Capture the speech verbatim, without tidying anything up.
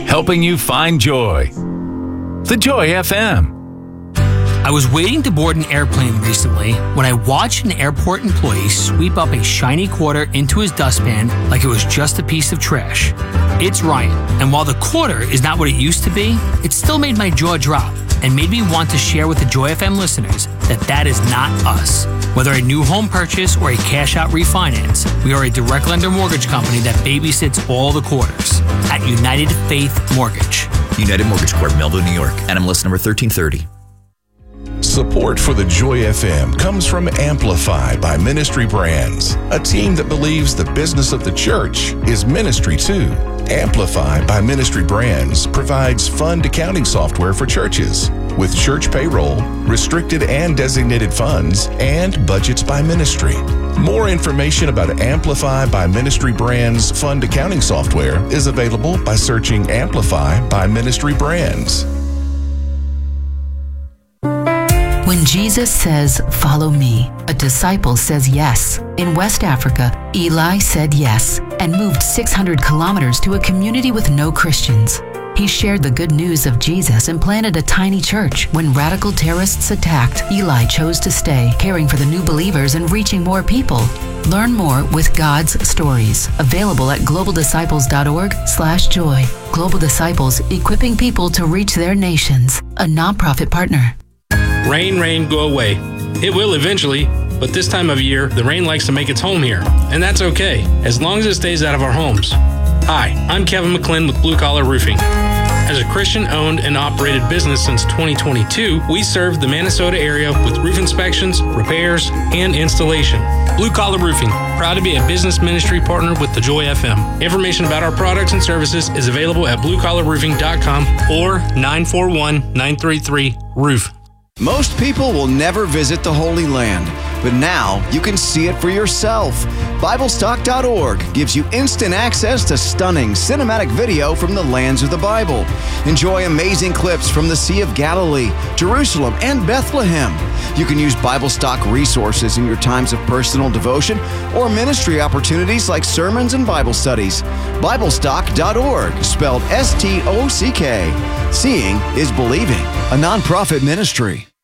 helping you find joy. The Joy F M. I was waiting to board an airplane recently when I watched an airport employee sweep up a shiny quarter into his dustpan like it was just a piece of trash. It's Ryan, and while the quarter is not what it used to be, it still made my jaw drop and made me want to share with the Joy F M listeners that that is not us. Whether a new home purchase or a cash-out refinance, we are a direct lender mortgage company that babysits all the quarters at United Faith Mortgage. United Mortgage Corp, Melville, New York. N M L S number thirteen thirty. Support for the Joy F M comes from Amplify by Ministry Brands, a team that believes the business of the church is ministry too. Amplify by Ministry Brands provides fund accounting software for churches with church payroll, restricted and designated funds, and budgets by ministry. More information about Amplify by Ministry Brands fund accounting software is available by searching Amplify by Ministry Brands. When Jesus says, "Follow me," a disciple says yes. In West Africa, Eli said yes and moved six hundred kilometers to a community with no Christians. He shared the good news of Jesus and planted a tiny church. When radical terrorists attacked, Eli chose to stay, caring for the new believers and reaching more people. Learn more with God's Stories. Available at global disciples dot org slash joy. Global Disciples, equipping people to reach their nations. A nonprofit partner. Rain, rain, go away. It will eventually, but this time of year, the rain likes to make its home here. And that's okay, as long as it stays out of our homes. Hi, I'm Kevin McClin with Blue Collar Roofing. As a Christian-owned and operated business since twenty twenty-two, we serve the Minnesota area with roof inspections, repairs, and installation. Blue Collar Roofing, proud to be a business ministry partner with the Joy F M. Information about our products and services is available at blue collar roofing dot com or nine four one, nine three three, roof. Most people will never visit the Holy Land, but now you can see it for yourself. Bible Stock dot org gives you instant access to stunning cinematic video from the lands of the Bible. Enjoy amazing clips from the Sea of Galilee, Jerusalem, and Bethlehem. You can use Bible Stock resources in your times of personal devotion or ministry opportunities like sermons and Bible studies. Bible Stock dot org, spelled S T O C K. Seeing is believing, a nonprofit ministry.